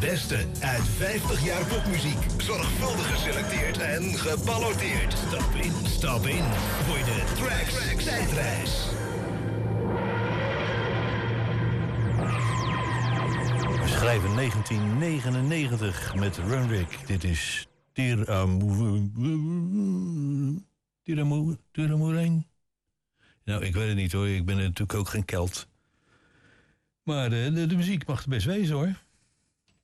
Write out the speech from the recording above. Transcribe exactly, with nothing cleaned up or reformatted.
beste uit vijftig jaar popmuziek. Zorgvuldig geselecteerd en geballoteerd. Stap in, stap in voor de Trax Tijdreis. We schrijven negentien negenennegentig met Runrick. Dit is Tiramoerijn. Nou, ik weet het niet hoor. Ik ben natuurlijk ook geen Kelt. Maar de, de, de muziek mag er best wezen hoor.